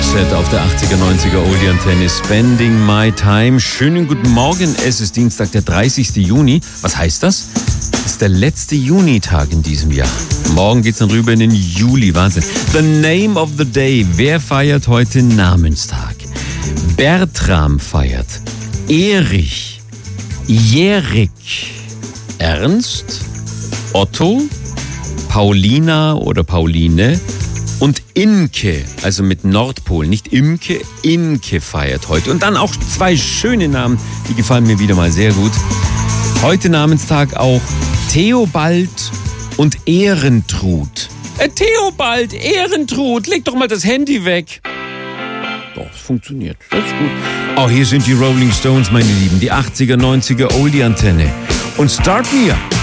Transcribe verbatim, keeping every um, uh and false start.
Offset auf der achtziger, neunziger Oldie-Antenne. Spending my time. Schönen guten Morgen. Es ist Dienstag, der dreißigster Juni. Was heißt das? Es ist der letzte Junitag in diesem Jahr. Morgen geht's dann rüber in den Juli. Wahnsinn. The name of the day. Wer feiert heute Namenstag? Bertram feiert. Erich. Jerik. Ernst. Otto. Paulina oder Pauline. Und Inke, also mit Nordpol, nicht Imke, Inke feiert heute. Und dann auch zwei schöne Namen, die gefallen mir wieder mal sehr gut. Heute Namenstag auch Theobald und Ehrentrud. Äh, Theobald, Ehrentrud, leg doch mal das Handy weg. Doch, es funktioniert, das ist gut. Oh, hier sind die Rolling Stones, meine Lieben, die achtziger, neunziger Oldie-Antenne. Und Start Me Up.